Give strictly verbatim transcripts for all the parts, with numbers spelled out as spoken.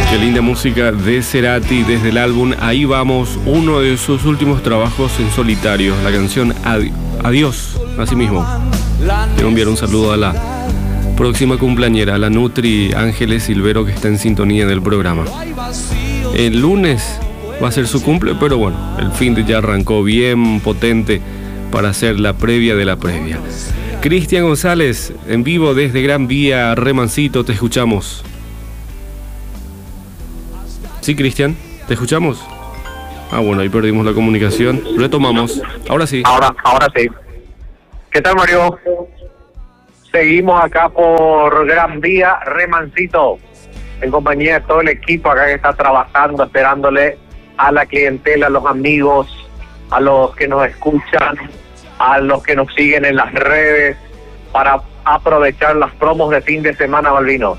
Qué linda música de Cerati desde el álbum Ahí Vamos, uno de sus últimos trabajos en solitario, la canción Adi- Adiós, así mismo. Quiero enviar un saludo a la próxima cumpleañera, a la Nutri Ángeles Silvero, que está en sintonía del programa. El lunes va a ser su cumple, pero bueno, el fin de ya arrancó bien potente para hacer la previa de la previa. Cristian González, en vivo desde Gran Vía, Remancito, te escuchamos. Sí, Cristian, ¿te escuchamos? Ah, bueno, ahí perdimos la comunicación. Retomamos. Ahora sí. Ahora, ahora sí. ¿Qué tal, Mario? Seguimos acá por Gran Vía, Remancito, en compañía de todo el equipo acá que está trabajando, esperándole a la clientela, a los amigos, a los que nos escuchan, a los que nos siguen en las redes, para aprovechar las promos de fin de semana, Balbino.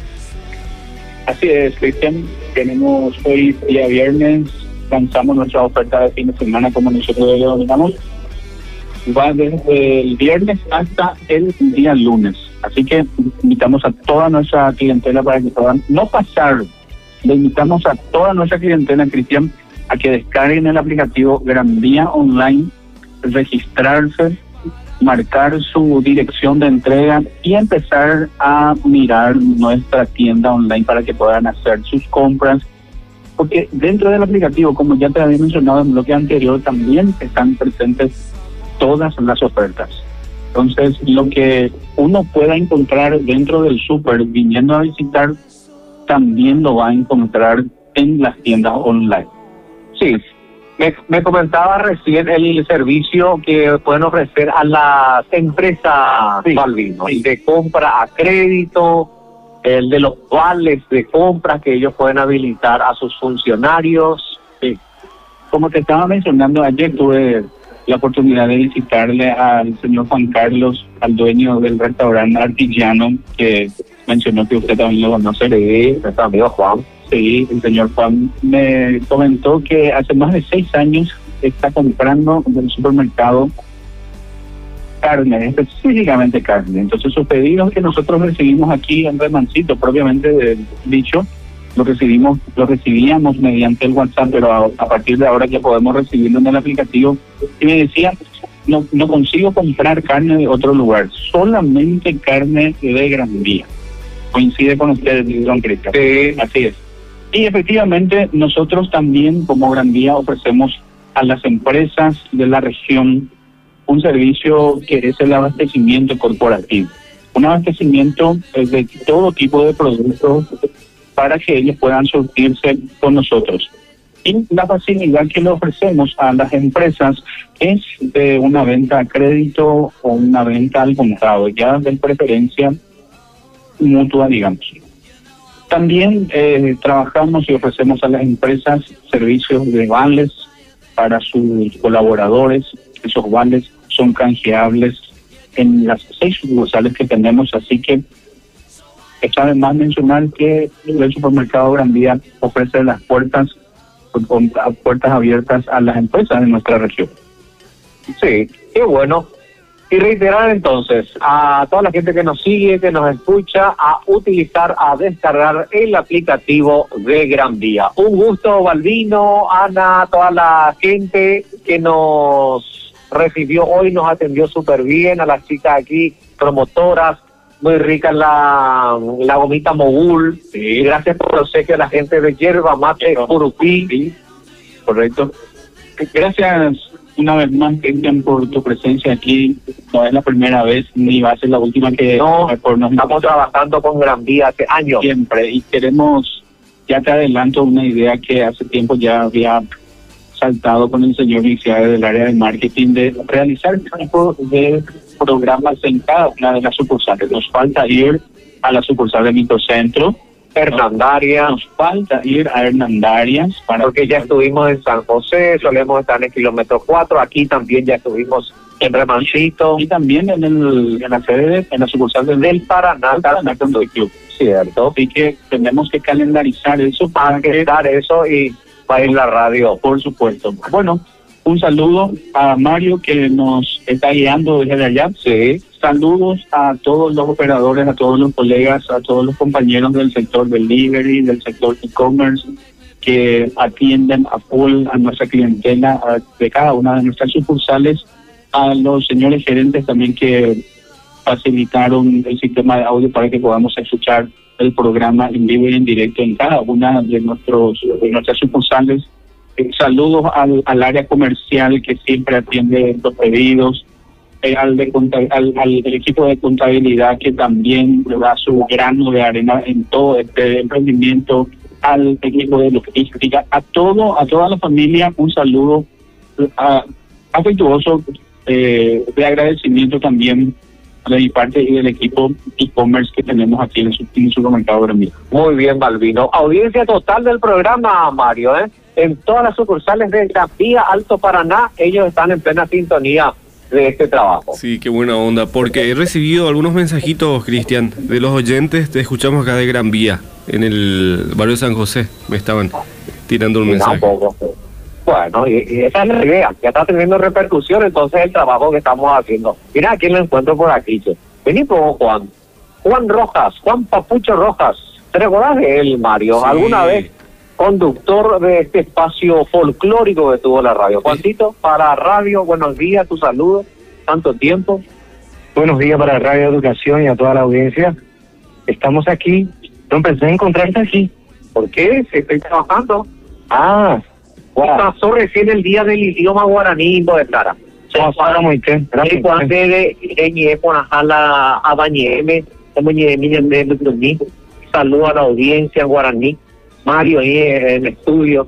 Así es, Cristian. Tenemos hoy, día viernes, lanzamos nuestra oferta de fin de semana, como nosotros lo denominamos. Va desde el viernes hasta el día lunes. Así que invitamos a toda nuestra clientela para que puedan no pasar. Le invitamos a toda nuestra clientela, Cristian, a que descarguen el aplicativo Gran Vía Online, registrarse, marcar su dirección de entrega y empezar a mirar nuestra tienda online para que puedan hacer sus compras. Porque dentro del aplicativo, como ya te había mencionado en el bloque anterior, también están presentes todas las ofertas. Entonces, lo que uno pueda encontrar dentro del súper viniendo a visitar, también lo va a encontrar en las tiendas online. Sí. Me, me comentaba recién el servicio que pueden ofrecer a las empresas, sí, Balbino, sí, de compra a crédito, el de los vales de compra que ellos pueden habilitar a sus funcionarios. Sí. Como te estaba mencionando, ayer tuve la oportunidad de visitarle al señor Juan Carlos, al dueño del restaurante Artillano, que mencionó que usted también lo conoce. Sí, nuestro amigo Juan. Sí, el señor Juan me comentó que hace más de seis años está comprando del supermercado carne, específicamente carne. Entonces sus pedidos que nosotros recibimos aquí en Remancito, propiamente dicho, lo recibimos, lo recibíamos mediante el WhatsApp, pero a, a partir de ahora ya podemos recibirlo en el aplicativo. Y me decía, no, no consigo comprar carne de otro lugar, solamente carne de Gran Vía. Coincide con ustedes, don Cristian. Sí, así es. Y efectivamente nosotros también como Gran Vía ofrecemos a las empresas de la región un servicio que es el abastecimiento corporativo. Un abastecimiento de todo tipo de productos para que ellos puedan surtirse con nosotros. Y la facilidad que le ofrecemos a las empresas es de una venta a crédito o una venta al contado, ya de preferencia mutua, digamos. También eh, trabajamos y ofrecemos a las empresas servicios de vales para sus colaboradores. Esos vales son canjeables en las seis sucursales que tenemos, así que está de más mencionar que el supermercado Gran Vía ofrece las puertas, con puertas abiertas a las empresas de nuestra región. Sí, qué bueno. Y reiterar entonces a toda la gente que nos sigue, que nos escucha, a utilizar, a descargar el aplicativo de Gran Vía. Un gusto, Balbino, Ana, toda la gente que nos recibió hoy, nos atendió súper bien, a las chicas aquí, promotoras, muy rica la, la gomita Mogul. Sí. Gracias por el obsequio a la gente de Yerba Mate Curupí. Sí, correcto. Gracias una vez más, Cristian, por tu presencia aquí. No es la primera vez ni va a ser la última que... No, por nos estamos trabajando con Gran Vía hace años. Siempre, y queremos, ya te adelanto una idea que hace tiempo ya había saltado con el señor viceministro del área de marketing, de realizar tipo de programas en cada una de las sucursales. Nos falta ir a la sucursal de Microcentro, Hernandarias, nos falta ir a Hernandarias, para porque ya estuvimos en San José, solemos estar en el kilómetro cuatro, aquí también ya estuvimos en Remancito. Y también en el en la sede, en la sucursal del, del Paraná, Paraná Country Club. Cierto. Así que tenemos que calendarizar eso para que dar eso y para ir la radio. Por supuesto. Bueno, un saludo a Mario que nos está guiando desde allá. Sí. saludos a todos los operadores, a todos los colegas, a todos los compañeros del sector delivery, del sector e-commerce, que atienden a full a nuestra clientela a, de cada una de nuestras sucursales, a los señores gerentes también que facilitaron el sistema de audio para que podamos escuchar el programa en vivo y en directo en cada una de, nuestros, de nuestras sucursales. Eh, saludos al, al área comercial que siempre atiende los pedidos, eh, al, de, al, al equipo de contabilidad que también da su grano de arena en todo este emprendimiento, al equipo de logística, a todo, a toda la familia, un saludo uh, afectuoso eh, de agradecimiento también de mi parte y del equipo e-commerce que tenemos aquí en el, en el supermercado Gran Vía. Muy bien, Balbino. Audiencia total del programa, Mario, ¿eh? En todas las sucursales de Gran Vía, Alto Paraná, ellos están en plena sintonía de este trabajo. Sí, qué buena onda, porque he recibido algunos mensajitos, Cristian, de los oyentes. Te escuchamos acá de Gran Vía, en el barrio de San José. Me estaban tirando un mensaje. Tampoco. Bueno, y, y esa es la idea. Ya está teniendo repercusión entonces el trabajo que estamos haciendo. Mira, aquí lo encuentro por aquí. Che. Vení por Juan. Juan Rojas, Juan Papucho Rojas. ¿Te recordás de él, Mario? Sí. ¿Alguna vez conductor de este espacio folclórico que tuvo la radio? Juancito, para radio, buenos días, tu saludo. Tanto tiempo. Buenos días para Radio Educación y a toda la audiencia. Estamos aquí. No pensé en encontrarte aquí. ¿Por qué? Si estoy trabajando. Ah, Wow. Pasó recién el día del idioma guaraní de Clara. muy bien. Y cuando de de con la a bañeme, como ni de saludo a la audiencia en guaraní. Mario ahí en el estudio.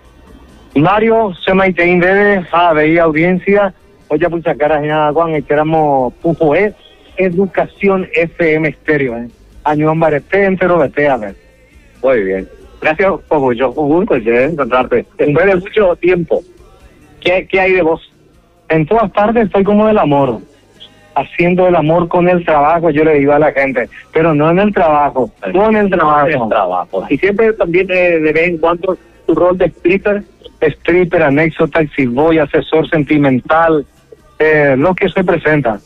Mario se me entiende a ver audiencia. Oye, pues sacar a Juan, esperamos Pujo es Educación F M Estéreo, eh. Año en Barete, entero, vete a ver. Muy bien. Gracias, Pogullo. Un gusto encontrarte. Después de mucho tiempo. ¿Qué, ¿Qué hay de vos? En todas partes estoy como del amor. Haciendo el amor con el trabajo, yo le digo a la gente. Pero no en el trabajo, con el trabajo. El trabajo. Y siempre también eh, de vez en cuando tu rol de stripper. Stripper, anexo, taxi boy, asesor sentimental, eh, lo que se presenta.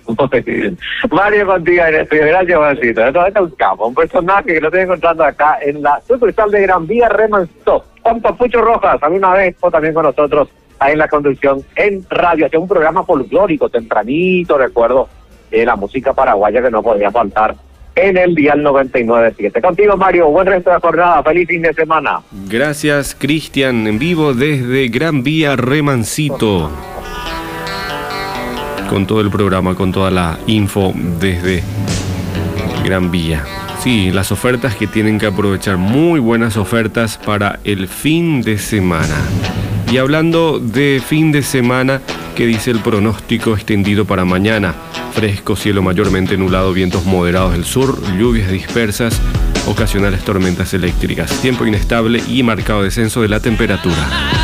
Mario contigo en estudio. Gracias, Juancito. Esto es un capo, un personaje que lo estoy encontrando acá en la sucursal de Gran Vía Remanso. Juan Papucho Rojas, alguna vez o también con nosotros ahí en la conducción en radio. Hacía un programa folclórico tempranito, recuerdo, de la música paraguaya que no podía faltar en el dial noventa y nueve punto siete. Contigo, Mario, buen resto de jornada, feliz fin de semana. Gracias, Cristian, en vivo desde Gran Vía Remancito. Con todo el programa, con toda la info desde Gran Vía. Sí, las ofertas que tienen que aprovechar, muy buenas ofertas para el fin de semana. Y hablando de fin de semana, ¿qué dice el pronóstico extendido para mañana? Fresco, cielo mayormente nublado, vientos moderados del sur, lluvias dispersas, ocasionales tormentas eléctricas, tiempo inestable y marcado descenso de la temperatura.